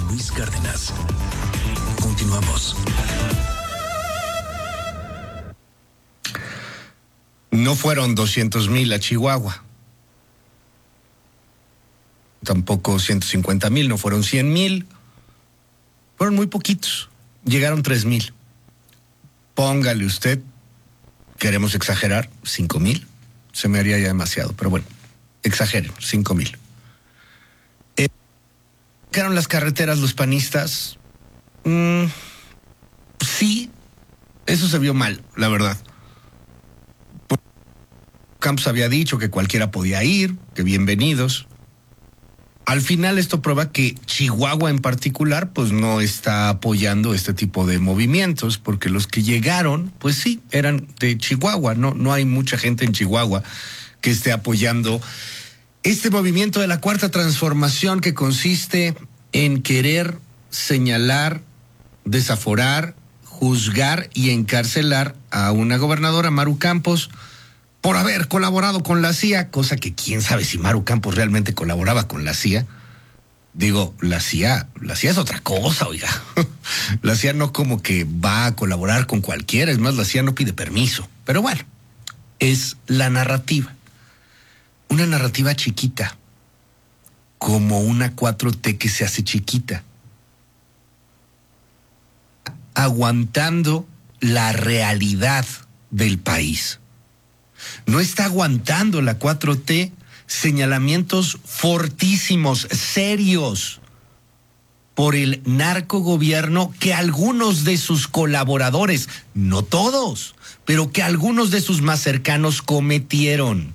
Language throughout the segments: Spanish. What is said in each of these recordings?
Luis Cárdenas. Continuamos. No fueron 200,000 a Chihuahua. Tampoco 150,000, no fueron 100,000. Fueron muy poquitos. Llegaron 3,000. Póngale usted, queremos exagerar, 5,000. Se me haría ya demasiado, pero bueno, exageren, 5,000. ¿Sacaron las carreteras los panistas? Sí, eso se vio mal, la verdad. Campos había dicho que cualquiera podía ir, que bienvenidos. Al final esto prueba que Chihuahua en particular pues no está apoyando este tipo de movimientos, porque los que llegaron pues sí, eran de Chihuahua, no hay mucha gente en Chihuahua que esté apoyando este movimiento de la Cuarta Transformación, que consiste en querer señalar, desaforar, juzgar y encarcelar a una gobernadora, Maru Campos, por haber colaborado con la CIA, cosa que quién sabe si Maru Campos realmente colaboraba con la CIA. Digo, la CIA es otra cosa, oiga. La CIA no como que va a colaborar con cualquiera, es más, la CIA no pide permiso. Pero bueno, es la narrativa. Una narrativa chiquita, como una 4T que se hace chiquita, aguantando la realidad del país. No está aguantando la 4T señalamientos fortísimos, serios, por el narcogobierno que algunos de sus colaboradores, no todos, pero que algunos de sus más cercanos cometieron.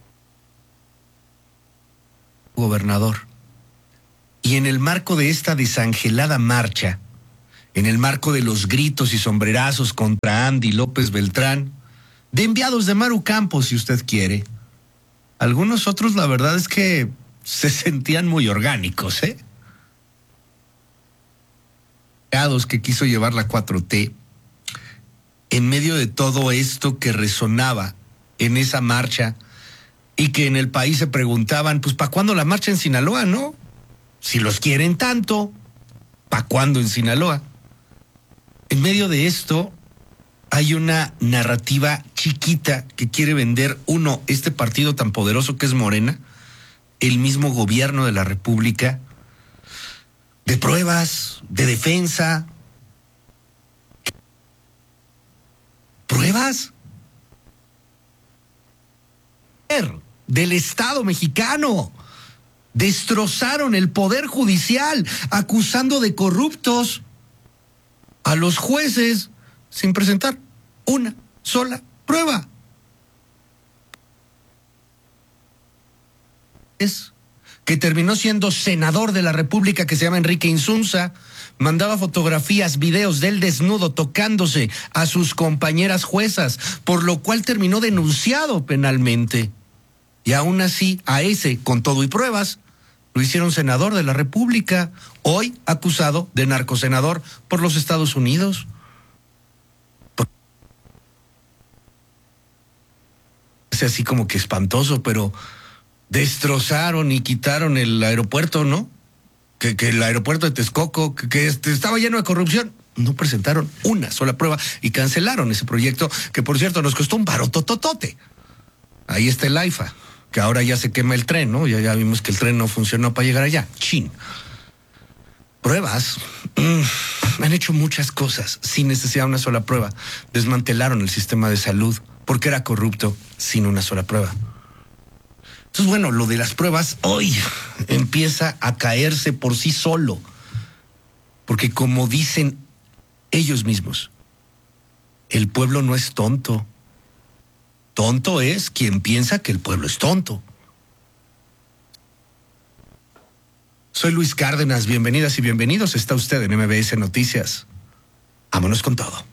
Gobernador. Y en el marco de esta desangelada marcha, en el marco de los gritos y sombrerazos contra Andy López Beltrán, de enviados de Maru Campos, si usted quiere, algunos otros la verdad es que se sentían muy orgánicos, que quiso llevar la 4T, en medio de todo esto que resonaba en esa marcha, y que en el país se preguntaban, pues ¿para cuándo la marcha en Sinaloa, no? Si los quieren tanto, ¿para cuándo en Sinaloa? En medio de esto hay una narrativa chiquita que quiere vender, este partido tan poderoso que es Morena, el mismo gobierno de la República, de pruebas, de defensa. ¿Pruebas? Del Estado mexicano. Destrozaron el Poder Judicial, acusando de corruptos a los jueces sin presentar una sola prueba. Es que terminó siendo senador de la República, que se llama Enrique Insunza, mandaba fotografías, videos del desnudo tocándose a sus compañeras juezas, por lo cual terminó denunciado penalmente. Y aún así, a ese, con todo y pruebas, lo hicieron senador de la República, hoy acusado de narcosenador por los Estados Unidos. Es así como que espantoso, pero destrozaron y quitaron el aeropuerto, ¿no? Que el aeropuerto de Texcoco, que estaba lleno de corrupción. No presentaron una sola prueba y cancelaron ese proyecto, que por cierto nos costó un barotototote. Ahí está el AIFA, que ahora ya se quema el tren, ¿no? Ya vimos que el tren no funcionó para llegar allá. Chin. Pruebas. Han hecho muchas cosas sin necesidad de una sola prueba. Desmantelaron el sistema de salud porque era corrupto sin una sola prueba. Entonces, bueno, lo de las pruebas hoy empieza a caerse por sí solo. Porque como dicen ellos mismos, el pueblo no es tonto. Tonto es quien piensa que el pueblo es tonto. Soy Luis Cárdenas, bienvenidas y bienvenidos. Está usted en MBS Noticias. Vámonos con todo.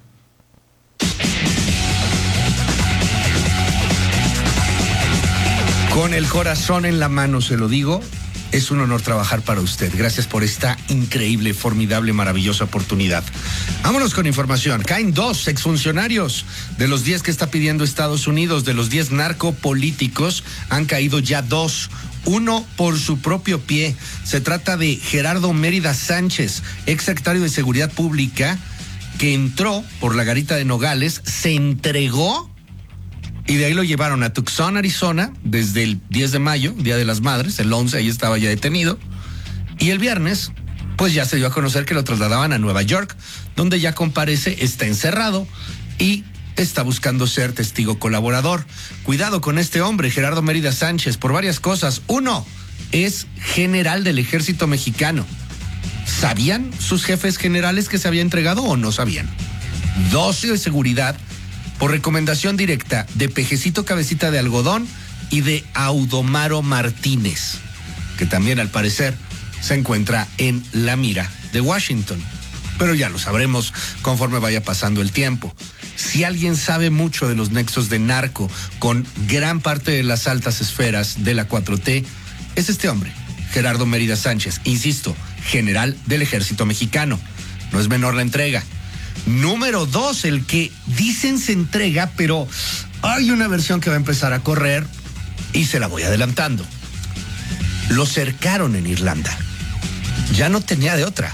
Con el corazón en la mano se lo digo, Es un honor trabajar para usted. Gracias por esta increíble, formidable, maravillosa oportunidad. Vámonos con información. Caen 2 exfuncionarios de los 10 que está pidiendo Estados Unidos. De los 10 narcopolíticos han caído ya 2. Uno por su propio pie. Se trata de Gerardo Mérida Sánchez, ex secretario de Seguridad Pública, que entró por la garita de Nogales, se entregó y de ahí lo llevaron a Tucson, Arizona, desde el 10 de mayo, Día de las Madres, el 11, ahí estaba ya detenido. Y el viernes, pues ya se dio a conocer que lo trasladaban a Nueva York, donde ya comparece, está encerrado y está buscando ser testigo colaborador. Cuidado con este hombre, Gerardo Mérida Sánchez, por varias cosas. Uno, es general del ejército mexicano. ¿Sabían sus jefes generales que se había entregado o no sabían? 2, de seguridad, por recomendación directa de Pejecito Cabecita de Algodón y de Audomaro Martínez, que también al parecer se encuentra en la mira de Washington. Pero ya lo sabremos conforme vaya pasando el tiempo. Si alguien sabe mucho de los nexos de narco con gran parte de las altas esferas de la 4T, es este hombre, Gerardo Mérida Sánchez, insisto, general del ejército mexicano. No es menor la entrega. Número 2, el que dicen se entrega, pero hay una versión que va a empezar a correr y se la voy adelantando. Lo cercaron en Irlanda. Ya no tenía de otra.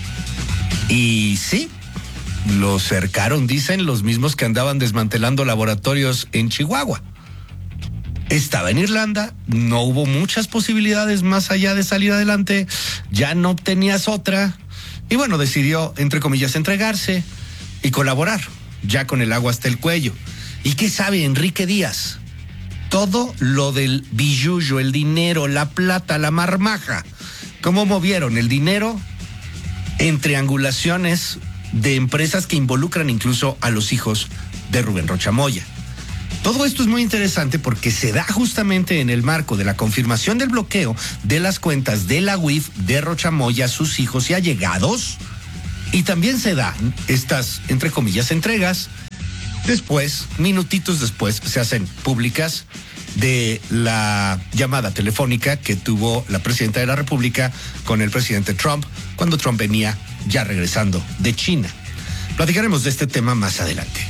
Y sí, lo cercaron, dicen los mismos que andaban desmantelando laboratorios en Chihuahua. Estaba en Irlanda, no hubo muchas posibilidades más allá de salir adelante, ya no tenías otra. Y bueno, decidió, entre comillas, entregarse y colaborar, ya con el agua hasta el cuello. ¿Y qué sabe Enrique Díaz? Todo lo del billullo, el dinero, la plata, la marmaja. ¿Cómo movieron el dinero en triangulaciones de empresas que involucran incluso a los hijos de Rubén Rocha Moya? Todo esto es muy interesante porque se da justamente en el marco de la confirmación del bloqueo de las cuentas de la UIF, de Rocha Moya, sus hijos y allegados. Y también se dan estas, entre comillas, entregas. Después, minutitos después, se hacen públicas de la llamada telefónica que tuvo la presidenta de la República con el presidente Trump cuando Trump venía ya regresando de China. Platicaremos de este tema más adelante.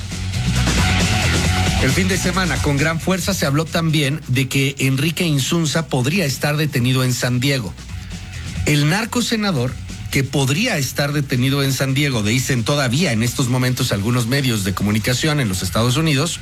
El fin de semana, con gran fuerza, se habló también de que Enrique Insunza podría estar detenido en San Diego. El narcosenador que podría estar detenido en San Diego, dicen todavía en estos momentos algunos medios de comunicación en los Estados Unidos,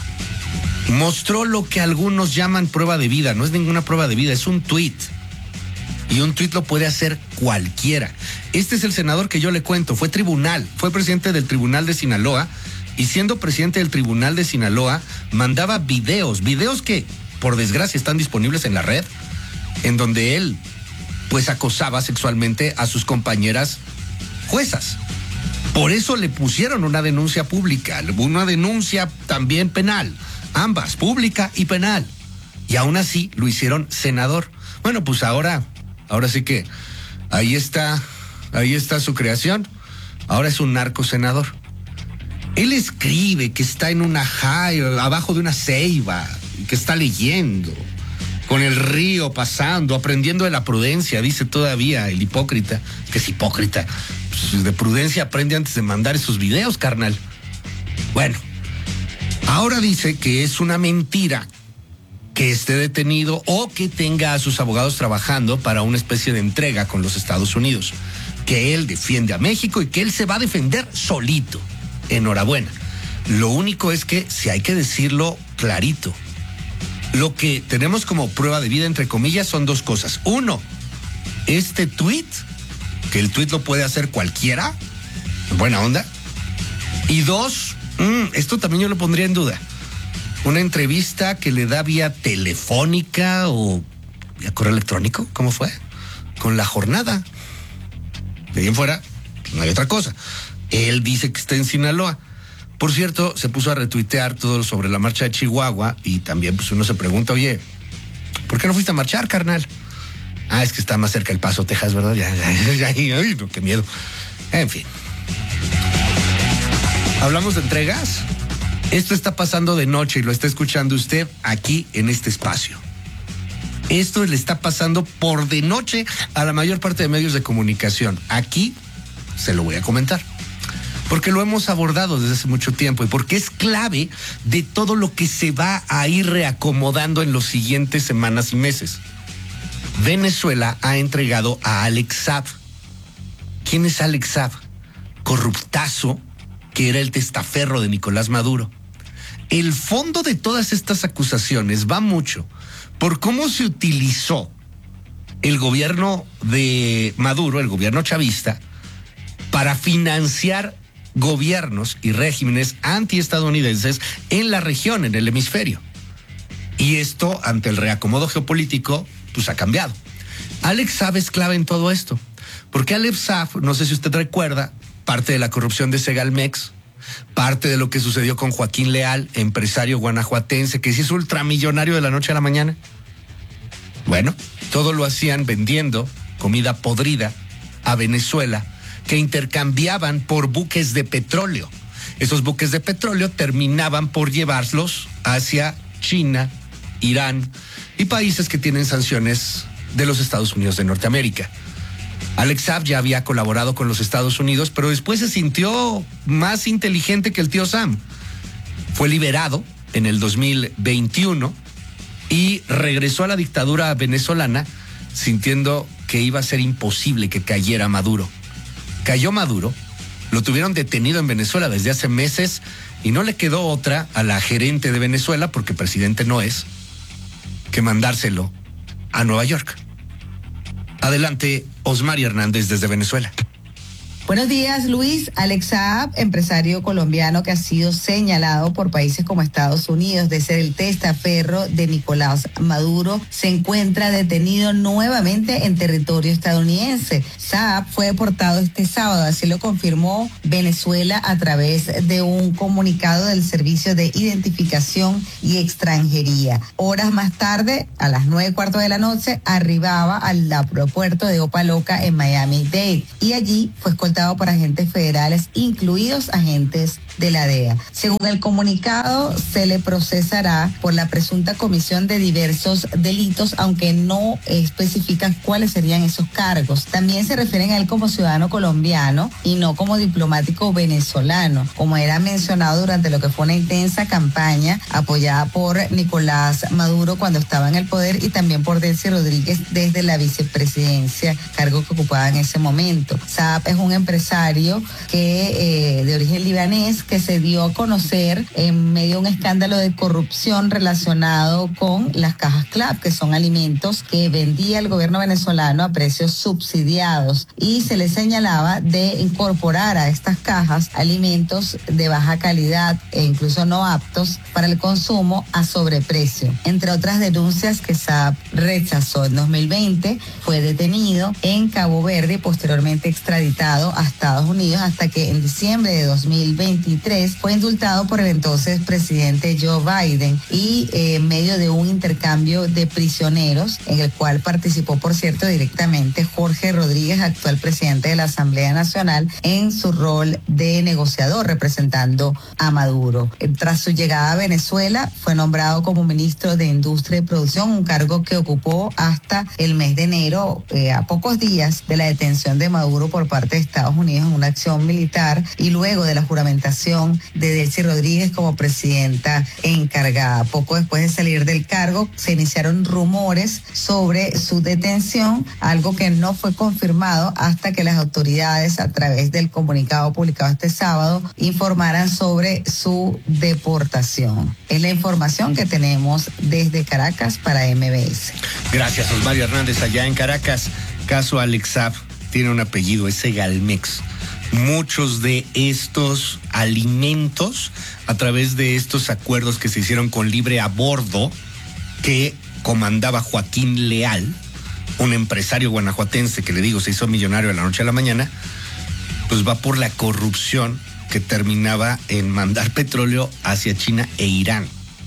mostró lo que algunos llaman prueba de vida. No es ninguna prueba de vida, es un tuit. Y un tuit lo puede hacer cualquiera. Este es el senador que yo le cuento, fue presidente del Tribunal de Sinaloa. Y siendo presidente del Tribunal de Sinaloa, mandaba videos que, por desgracia, están disponibles en la red, en donde él, pues, acosaba sexualmente a sus compañeras juezas. Por eso le pusieron una denuncia pública, una denuncia también penal, ambas, pública y penal. Y aún así lo hicieron senador. Bueno, pues ahora sí que ahí está su creación. Ahora es un narcosenador. Él escribe que está en una abajo de una ceiba, que está leyendo, con el río pasando, aprendiendo de la prudencia, dice todavía el hipócrita, que es hipócrita. Pues de prudencia aprende antes de mandar esos videos, carnal. Bueno, ahora dice que es una mentira que esté detenido o que tenga a sus abogados trabajando para una especie de entrega con los Estados Unidos, que él defiende a México y que él se va a defender solito. Enhorabuena. Lo único es que, si hay que decirlo clarito, lo que tenemos como prueba de vida, entre comillas, son 2 cosas. 1, este tuit, que el tuit lo puede hacer cualquiera, buena onda. Y 2, esto también yo lo pondría en duda, una entrevista que le da vía telefónica o vía correo electrónico, ¿cómo fue? Con La Jornada. De ahí en fuera, no hay otra cosa. Él dice que está en Sinaloa. Por cierto, se puso a retuitear todo sobre la marcha de Chihuahua y también pues uno se pregunta, oye, ¿por qué no fuiste a marchar, carnal? Ah, es que está más cerca El Paso, Texas, ¿verdad? Ay, no, qué miedo. En fin. ¿Hablamos de entregas? Esto está pasando de noche y lo está escuchando usted aquí en este espacio. Esto le está pasando por de noche a la mayor parte de medios de comunicación. Aquí se lo voy a comentar, porque lo hemos abordado desde hace mucho tiempo y porque es clave de todo lo que se va a ir reacomodando en las siguientes semanas y meses. Venezuela ha entregado a Alex Saab. ¿Quién es Alex Saab? Corruptazo que era el testaferro de Nicolás Maduro. El fondo de todas estas acusaciones va mucho por cómo se utilizó el gobierno de Maduro, el gobierno chavista, para financiar gobiernos y regímenes antiestadounidenses en la región, en el hemisferio. Y esto, ante el reacomodo geopolítico, pues ha cambiado. Alex Saab es clave en todo esto, porque Alex Saab, no sé si usted recuerda, parte de la corrupción de Segalmex, parte de lo que sucedió con Joaquín Leal, empresario guanajuatense que se hizo ultramillonario de la noche a la mañana. Bueno, todo lo hacían vendiendo comida podrida a Venezuela, que intercambiaban por buques de petróleo. Esos buques de petróleo terminaban por llevarlos hacia China, Irán y países que tienen sanciones de los Estados Unidos de Norteamérica. Alex Saab ya había colaborado con los Estados Unidos, pero después se sintió más inteligente que el tío Sam. Fue liberado en el 2021 y regresó a la dictadura venezolana sintiendo que iba a ser imposible que cayera Maduro. Cayó Maduro, lo tuvieron detenido en Venezuela desde hace meses y no le quedó otra a la gerente de Venezuela, porque presidente no es, que mandárselo a Nueva York. Adelante, Osmari Hernández desde Venezuela. Buenos días, Luis. Alex Saab, empresario colombiano que ha sido señalado por países como Estados Unidos de ser el testaferro de Nicolás Maduro, se encuentra detenido nuevamente en territorio estadounidense. Saab fue deportado este sábado, así lo confirmó Venezuela a través de un comunicado del Servicio de Identificación y Extranjería. Horas más tarde, a las 9:15 de la noche, arribaba al aeropuerto de Opa-locka en Miami-Dade y allí fue escoltado por agentes federales, incluidos agentes de la DEA. Según el comunicado, se le procesará por la presunta comisión de diversos delitos, aunque no especifican cuáles serían esos cargos. También se refieren a él como ciudadano colombiano y no como diplomático venezolano, como era mencionado durante lo que fue una intensa campaña apoyada por Nicolás Maduro cuando estaba en el poder, y también por Delcy Rodríguez desde la vicepresidencia, cargo que ocupaba en ese momento. Saab es un empresario que de origen libanés, que se dio a conocer en medio de un escándalo de corrupción relacionado con las cajas CLAP, que son alimentos que vendía el gobierno venezolano a precios subsidiados, y se le señalaba de incorporar a estas cajas alimentos de baja calidad e incluso no aptos para el consumo a sobreprecio. Entre otras denuncias que Saab rechazó. En 2020 fue detenido en Cabo Verde y posteriormente extraditado a Estados Unidos, hasta que en diciembre de 2023 fue indultado por el entonces presidente Joe Biden, y en medio de un intercambio de prisioneros en el cual participó, por cierto, directamente Jorge Rodríguez, actual presidente de la Asamblea Nacional, en su rol de negociador representando a Maduro. Tras su llegada a Venezuela fue nombrado como ministro de Industria y Producción, un cargo que ocupó hasta el mes de enero, a pocos días de la detención de Maduro por parte de Estados Unidos en una acción militar, y luego de la juramentación de Delcy Rodríguez como presidenta encargada. Poco después de salir del cargo, se iniciaron rumores sobre su detención, algo que no fue confirmado hasta que las autoridades, a través del comunicado publicado este sábado, informaran sobre su deportación. Es la información que tenemos desde Caracas para MBS. Gracias, Osmari Hernández, allá en Caracas. Caso Alex Saab tiene un apellido, es Segalmex. Muchos de estos alimentos, a través de estos acuerdos que se hicieron con Libre a Bordo, que comandaba Joaquín Leal, un empresario guanajuatense que, le digo, se hizo millonario de la noche a la mañana, pues va por la corrupción que terminaba en mandar petróleo hacia China e Irán.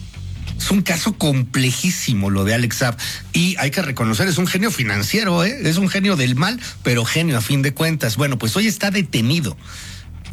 Es un caso complejísimo lo de Alex Saab, y hay que reconocer, es un genio financiero, es un genio del mal, pero genio a fin de cuentas. Bueno, pues hoy está detenido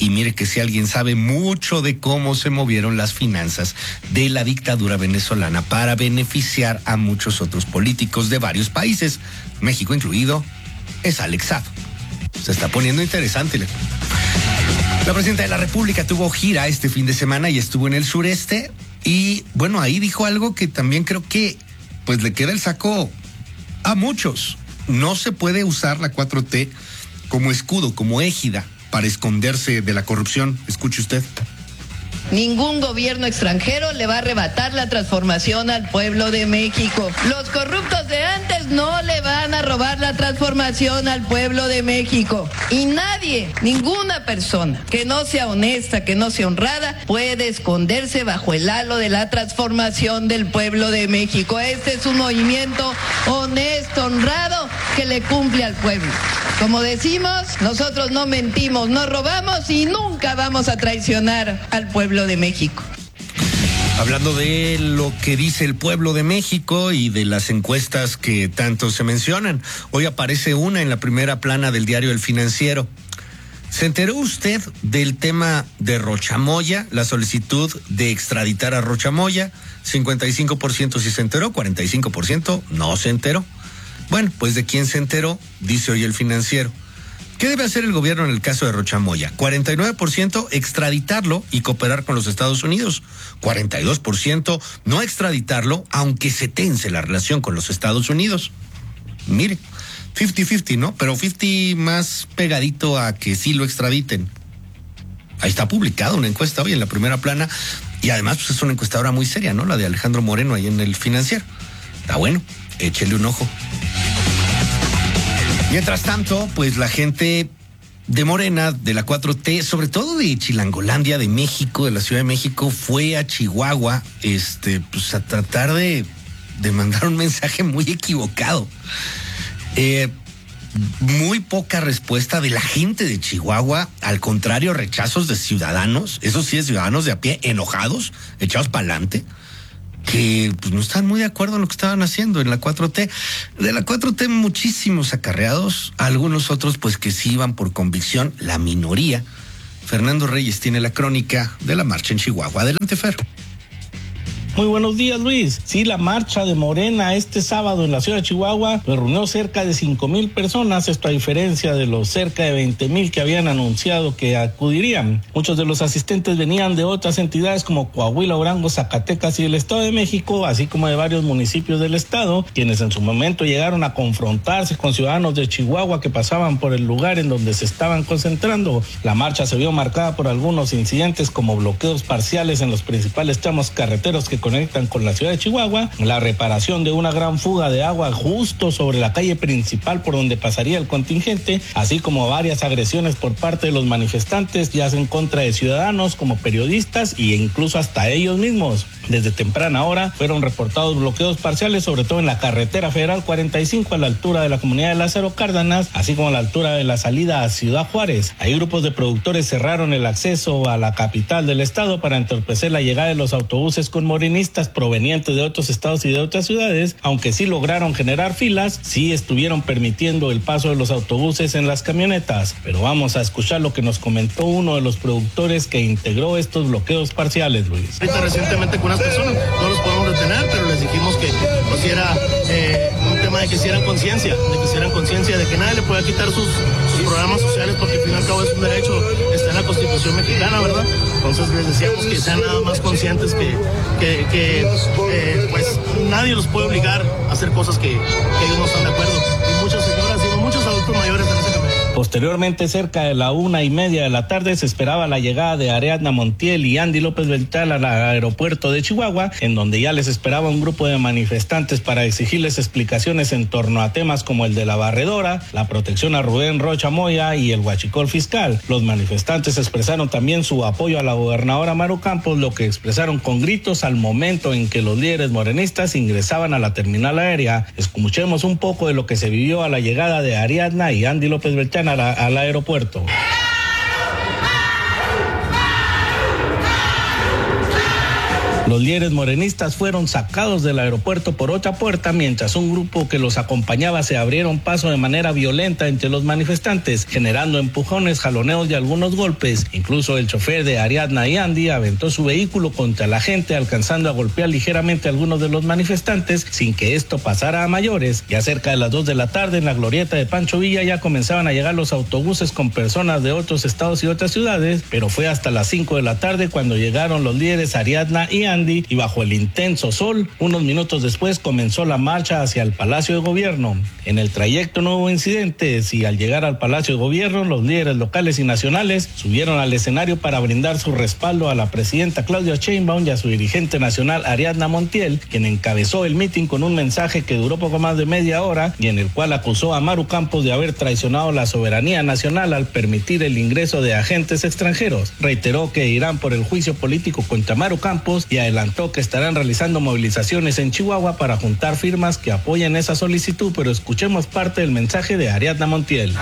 Y mire que si alguien sabe mucho de cómo se movieron las finanzas de la dictadura venezolana para beneficiar a muchos otros políticos de varios países, México incluido, es Alex Saab. Se está poniendo interesante. La presidenta de la República tuvo gira este fin de semana y estuvo en el sureste. Y bueno, ahí dijo algo que también creo que pues le queda el saco a muchos. No se puede usar la 4T como escudo, como égida para esconderse de la corrupción. Escuche usted. Ningún gobierno extranjero le va a arrebatar la transformación al pueblo de México. Los corruptos de antes no le van a robar la transformación al pueblo de México. Y nadie, ninguna persona que no sea honesta, que no sea honrada, puede esconderse bajo el halo de la transformación del pueblo de México. Este es un movimiento honesto, honrado, que le cumple al pueblo. Como decimos, nosotros no mentimos, no robamos y nunca vamos a traicionar al pueblo de México. Hablando de lo que dice el pueblo de México y de las encuestas que tanto se mencionan, hoy aparece una en la primera plana del diario El Financiero. ¿Se enteró usted del tema de Rocha Moya, la solicitud de extraditar a Rocha Moya? 55% sí se enteró, 45% no se enteró. Bueno, pues de quién se enteró, dice hoy El Financiero. ¿Qué debe hacer el gobierno en el caso de Rocha Moya? 49% extraditarlo y cooperar con los Estados Unidos. 42% no extraditarlo, aunque se tense la relación con los Estados Unidos. Mire, 50-50, ¿no? Pero 50 más pegadito a que sí lo extraditen. Ahí está publicada una encuesta hoy en la primera plana y además pues es una encuestadora muy seria, ¿no? La de Alejandro Moreno ahí en El Financiero. Está bueno, échele un ojo. Mientras tanto, pues la gente de Morena, de la 4T, sobre todo de Chilangolandia, de México, de la Ciudad de México, fue a Chihuahua, pues a tratar de mandar un mensaje muy equivocado. Muy poca respuesta de la gente de Chihuahua, al contrario, rechazos de ciudadanos, eso sí, de ciudadanos de a pie, enojados, echados para adelante, que pues no están muy de acuerdo en lo que estaban haciendo en la 4T. De la 4T muchísimos acarreados, algunos otros pues que sí iban por convicción, la minoría. Fernando Reyes tiene la crónica de la marcha en Chihuahua. Adelante, Fer. Muy buenos días, Luis. Sí, la marcha de Morena este sábado en la ciudad de Chihuahua reunió cerca de 5,000 personas, esto a diferencia de los cerca de 20,000 que habían anunciado que acudirían. Muchos de los asistentes venían de otras entidades como Coahuila, Durango, Zacatecas y el Estado de México, así como de varios municipios del estado, quienes en su momento llegaron a confrontarse con ciudadanos de Chihuahua que pasaban por el lugar en donde se estaban concentrando. La marcha se vio marcada por algunos incidentes como bloqueos parciales en los principales tramos carreteros que conectan con la ciudad de Chihuahua, la reparación de una gran fuga de agua justo sobre la calle principal por donde pasaría el contingente, así como varias agresiones por parte de los manifestantes, ya sea en contra de ciudadanos como periodistas e incluso hasta ellos mismos. Desde temprana hora fueron reportados bloqueos parciales, sobre todo en la carretera federal 45 a la altura de la comunidad de Lázaro Cárdenas, así como a la altura de la salida a Ciudad Juárez. Ahí grupos de productores cerraron el acceso a la capital del estado para entorpecer la llegada de los autobuses con morenistas provenientes de otros estados y de otras ciudades. Aunque sí lograron generar filas, sí estuvieron permitiendo el paso de los autobuses en las camionetas. Pero vamos a escuchar lo que nos comentó uno de los productores que integró estos bloqueos parciales, Luis. Recientemente con unas personas, no los podemos detener, pero les dijimos que pues era un tema de que hicieran conciencia, de que nadie le pueda quitar sus programas sociales, porque al fin y al cabo es un derecho, está en la Constitución mexicana, ¿verdad? Entonces les decíamos que sean nada más conscientes que pues nadie los puede obligar a hacer cosas que ellos no están de acuerdo. Y muchas señoras y muchos adultos mayores en ese camino. Posteriormente, cerca de la 1:30 de la tarde, se esperaba la llegada de Ariadna Montiel y Andy López Beltrán al aeropuerto de Chihuahua, en donde ya les esperaba un grupo de manifestantes para exigirles explicaciones en torno a temas como el de la barredora, la protección a Rubén Rocha Moya y el huachicol fiscal. Los manifestantes expresaron también su apoyo a la gobernadora Maru Campos, lo que expresaron con gritos al momento en que los líderes morenistas ingresaban a la terminal aérea. Escuchemos un poco de lo que se vivió a la llegada de Ariadna y Andy López Beltrán al aeropuerto. Los líderes morenistas fueron sacados del aeropuerto por otra puerta, mientras un grupo que los acompañaba se abrieron paso de manera violenta entre los manifestantes, generando empujones, jaloneos y algunos golpes. Incluso el chofer de Ariadna y Andy aventó su vehículo contra la gente, alcanzando a golpear ligeramente a algunos de los manifestantes, sin que esto pasara a mayores. Ya cerca de las 2 de la tarde, en la glorieta de Pancho Villa, ya comenzaban a llegar los autobuses con personas de otros estados y otras ciudades, pero fue hasta las 5 de la tarde cuando llegaron los líderes Ariadna y Andy, y bajo el intenso sol, unos minutos después comenzó la marcha hacia el Palacio de Gobierno. En el trayecto no hubo incidentes y al llegar al Palacio de Gobierno, los líderes locales y nacionales subieron al escenario para brindar su respaldo a la presidenta Claudia Sheinbaum y a su dirigente nacional Ariadna Montiel, quien encabezó el mitin con un mensaje que duró poco más de media hora y en el cual acusó a Maru Campos de haber traicionado la soberanía nacional al permitir el ingreso de agentes extranjeros. Reiteró que irán por el juicio político contra Maru Campos y adelantó que estarán realizando movilizaciones en Chihuahua para juntar firmas que apoyen esa solicitud, pero escuchemos parte del mensaje de Ariadna Montiel.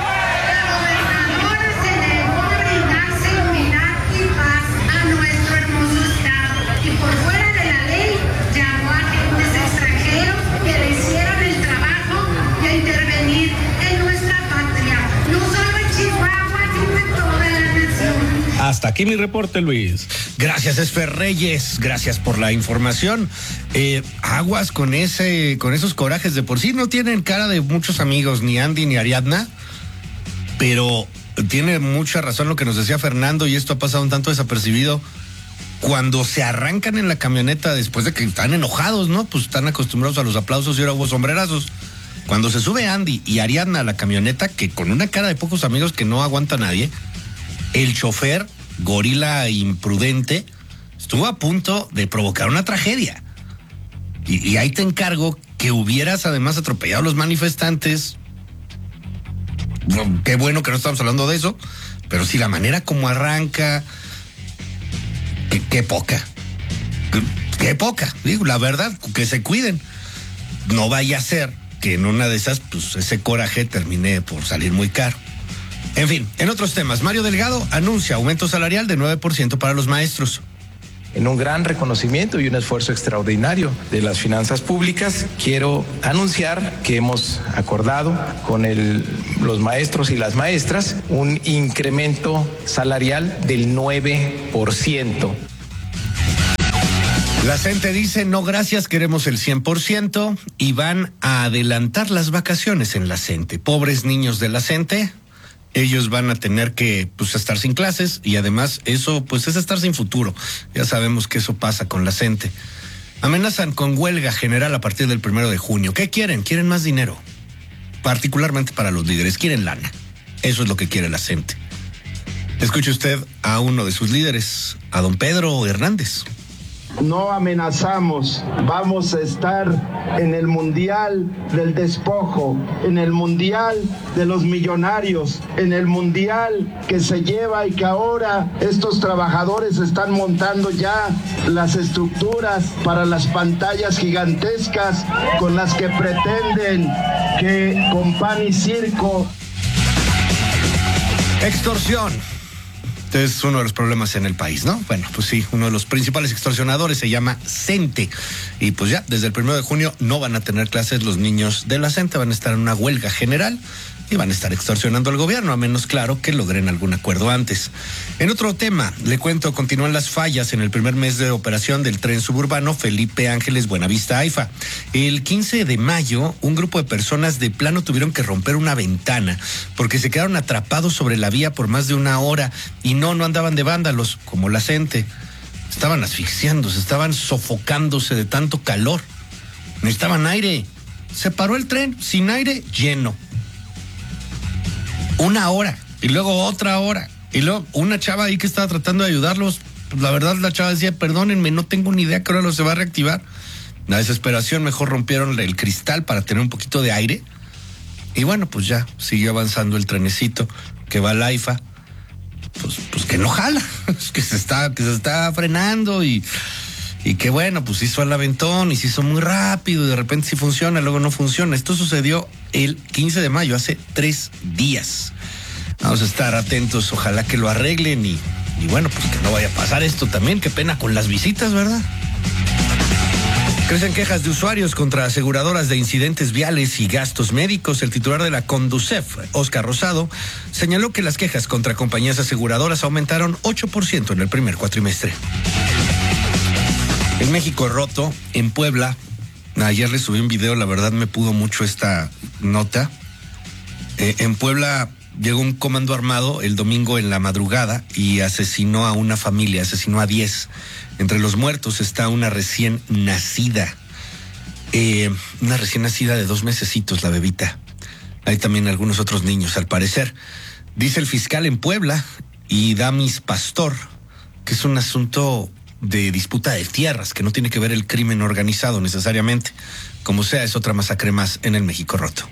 Hasta aquí mi reporte, Luis. Gracias, Esfer Reyes. Gracias por la información. Aguas con esos corajes. De por sí no tienen cara de muchos amigos, ni Andy ni Ariadna, pero tiene mucha razón lo que nos decía Fernando, y esto ha pasado un tanto desapercibido. Cuando se arrancan en la camioneta después de que están enojados, ¿no? Pues están acostumbrados a los aplausos y ahora hubo sombrerazos. Cuando se sube Andy y Ariadna a la camioneta, que con una cara de pocos amigos que no aguanta nadie, el chofer, gorila imprudente, estuvo a punto de provocar una tragedia. Y ahí te encargo que hubieras además atropellado a los manifestantes. Bueno, qué bueno que no estamos hablando de eso, pero sí la manera como arranca, qué poca. Qué poca, digo, la verdad, que se cuiden. No vaya a ser que en una de esas, pues ese coraje termine por salir muy caro. En fin, en otros temas, Mario Delgado anuncia aumento salarial de 9% para los maestros. En un gran reconocimiento y un esfuerzo extraordinario de las finanzas públicas, quiero anunciar que hemos acordado con los maestros y las maestras un incremento salarial del 9%. La CENTE dice, no gracias, queremos el 100%, y van a adelantar las vacaciones en la CENTE. Pobres niños de la CENTE. Ellos van a tener que estar sin clases y además eso es estar sin futuro. Ya sabemos que eso pasa con la CENTE. Amenazan con huelga general a partir del 1 de junio. ¿Qué quieren? Quieren más dinero. Particularmente para los líderes. Quieren lana. Eso es lo que quiere la CENTE. Escuche usted a uno de sus líderes, a don Pedro Hernández. No amenazamos, vamos a estar en el mundial del despojo, en el mundial de los millonarios, en el mundial que se lleva y que ahora estos trabajadores están montando ya las estructuras para las pantallas gigantescas con las que pretenden que con pan y circo. Extorsión. Es uno de los problemas en el país, ¿no? Bueno, pues sí, uno de los principales extorsionadores se llama CENTE. Y pues ya, desde el 1 de junio no van a tener clases los niños de la CENTE, van a estar en una huelga general y van a estar extorsionando al gobierno, a menos, claro, que logren algún acuerdo antes. En otro tema, le cuento, continúan las fallas en el primer mes de operación del tren suburbano Felipe Ángeles Buenavista AIFA. El 15 de mayo, un grupo de personas de plano tuvieron que romper una ventana porque se quedaron atrapados sobre la vía por más de una hora y no andaban de vándalos como la CENTE. Estaban asfixiándose, estaban sofocándose de tanto calor. Necesitaban aire. Se paró el tren sin aire, lleno. Una hora, y luego otra hora, y luego una chava ahí que estaba tratando de ayudarlos. Pues la verdad, la chava decía, perdónenme, no tengo ni idea que ahora se va a reactivar. La desesperación, mejor rompieron el cristal para tener un poquito de aire. Y bueno, pues ya siguió avanzando el trenecito que va al AIFA. Pues que no jala, que se está frenando y que bueno, pues hizo al aventón y se hizo muy rápido y de repente sí funciona, luego no funciona. Esto sucedió el 15 de mayo, hace 3 días. Vamos a estar atentos, ojalá que lo arreglen y bueno, pues que no vaya a pasar esto también. Qué pena con las visitas, ¿verdad? Crecen quejas de usuarios contra aseguradoras de incidentes viales y gastos médicos. El titular de la Conducef, Óscar Rosado, señaló que las quejas contra compañías aseguradoras aumentaron 8% en el primer cuatrimestre. En México roto, en Puebla, ayer le subí un video, la verdad me pudo mucho esta nota. En Puebla llegó un comando armado el domingo en la madrugada y asesinó a una familia, asesinó a 10. Entre los muertos está una recién nacida de 2 mesecitos, la bebita. Hay también algunos otros niños, al parecer. Dice el fiscal en Puebla y Damis Pastor que es un asunto de disputa de tierras, que no tiene que ver el crimen organizado necesariamente. Como sea, es otra masacre más en el México roto.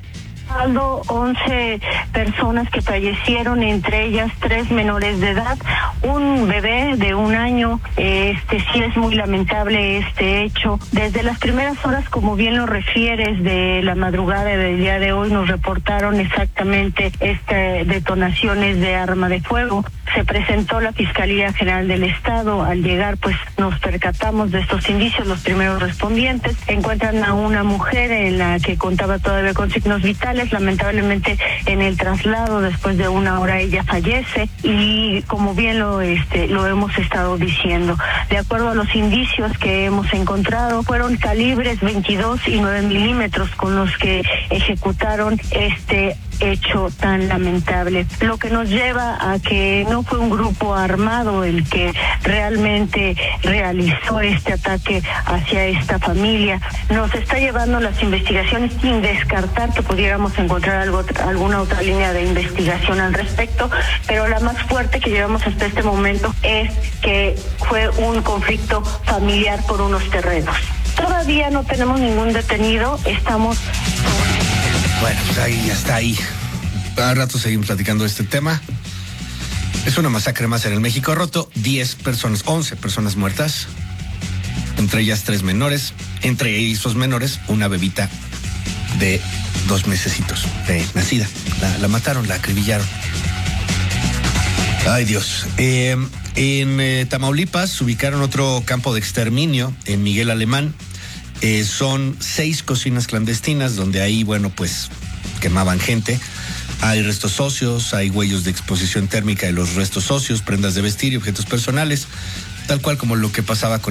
11 personas que fallecieron, entre ellas 3 menores de edad, un bebé de 1 año. Sí es muy lamentable este hecho. Desde las primeras horas, como bien lo refieres, de la madrugada del día de hoy, nos reportaron exactamente detonaciones de arma de fuego. Se presentó la Fiscalía General del Estado. Al llegar, pues nos percatamos de estos indicios. Los primeros respondientes encuentran a una mujer en la que contaba todavía con signos vitales. Lamentablemente, en el traslado, después de 1 hora, ella fallece. Y como bien lo hemos estado diciendo, de acuerdo a los indicios que hemos encontrado, fueron calibres 22 y 9 milímetros con los que ejecutaron este hecho tan lamentable, lo que nos lleva a que no fue un grupo armado el que realmente realizó este ataque hacia esta familia. Nos está llevando las investigaciones sin descartar que pudiéramos encontrar alguna otra línea de investigación al respecto, pero la más fuerte que llevamos hasta este momento es que fue un conflicto familiar por unos terrenos. Todavía no tenemos ningún detenido, estamos... Bueno, pues ahí, hasta ahí. A rato seguimos platicando de este tema. Es una masacre más en el México roto. 11 personas muertas. Entre ellas 3 menores. Entre esos menores, una bebita de 2 mesecitos de nacida. La mataron, la acribillaron. Ay, Dios. En Tamaulipas ubicaron otro campo de exterminio en Miguel Alemán. Son 6 cocinas clandestinas donde ahí, bueno, pues quemaban gente. Hay restos óseos, hay huellas de exposición térmica de los restos óseos, prendas de vestir y objetos personales, tal cual como lo que pasaba con